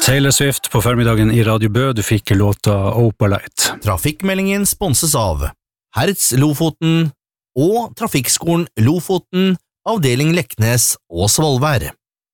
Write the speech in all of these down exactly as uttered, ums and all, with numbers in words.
Taylor Swift på förmiddagen i Radio Bø, du fikk låta Opalite. Trafikkmeldingen sponses av Hertz Lofoten og Trafikkskolen Lofoten, avdeling Leknes og Svolvær.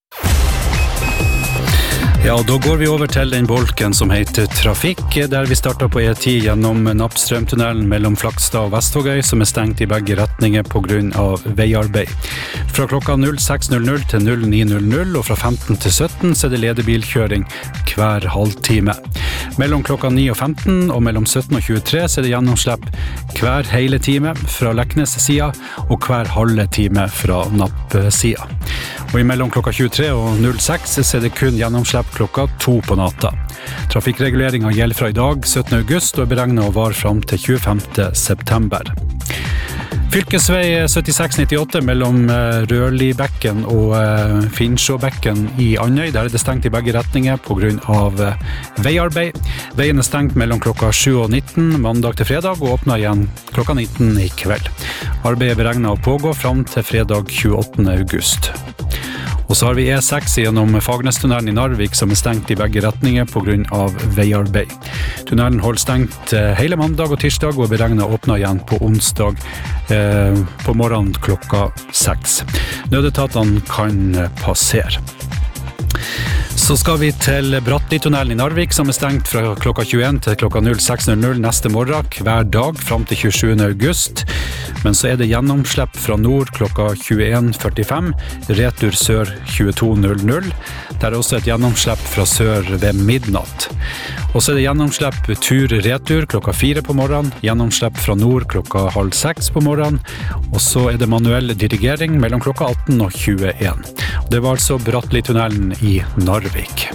Ja, da går vi over til den bolken som heter Trafikk, der vi starter på E ti gjennom Nappstrømtunnelen mellom Flakstad og Vestvågøy, som er stengt i begge retninger på grunn av veiarbeid. Fra klokka seks til ni og fra femten til sytten så er det ledebilkjøring hver halvtime. Mellom klokka ni og femten og mellom sytten og tjuetre så er det gjennomslipp hver hele time fra Leknes-sida og hver halve time fra Napp-sida. Og mellom klokka tjuetre og seks så er det kun gjennomslipp klokka to på natta. Trafikkreguleringen gjelder fra i dag, syttende august, og er beregnet å vare fram til tjuefemte september. Fylkesvei syttiseks nittiåtte mellom Rørlibekken og Finnsjåbekken i Andøy, der er det stengt i begge retninger på grunn av veiarbeid. Veien er stengt mellom klokka sju og nitten mandag til fredag og åpner igjen klokka nitten i kveld. Arbeidet er beregnet å pågå fram til fredag tjueåttende august. Og så har vi E seks gjennom Fagnestunnelen i Narvik som er stengt i begge retninger på grunn av veiarbeid. Tunnelen holder stengt hele mandag og tirsdag og er beregnet å åpne igjen på onsdag eh, på morgenen klokka seks. Nødetatene kan passere. Så skal vi til Brattli-tunnelen i Narvik som er stengt fra klokka tjueen til klokka seks neste morgen hver dag fram til tjuesjuende august. Men så er det gjennomslipp fra nord klokka tjueen førtifem, retur sør tjueto null null. Der er også et gjennomslipp fra sør ved midnatt. Og så er det gjennomslipp tur-retur klokka fire på morgenen, gjennomslipp fra nord klokka halv seks på morgenen, og så er det manuell dirigering mellom klokka atten og tjueen. Det var altså Brattli-tunnelen i Narvik.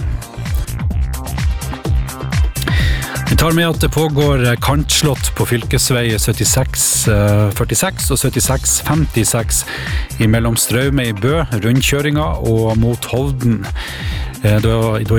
Vi tar med at det pågår kantslått på fylkesvei syttiseks førtiseks og syttiseks femtiseks i mellom Straume i Bø, rundkjøringa og mot Hovden. Da, da